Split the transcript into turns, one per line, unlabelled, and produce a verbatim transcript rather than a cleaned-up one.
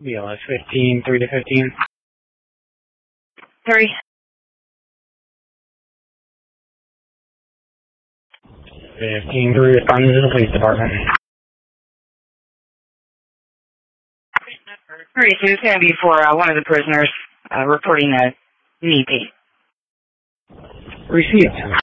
B L S fifteen, three to fifteen.
Three.
fifteen, three, responding to the police department.
Three, so it's going to be for uh, one of the prisoners uh, reporting a knee pain.
Received.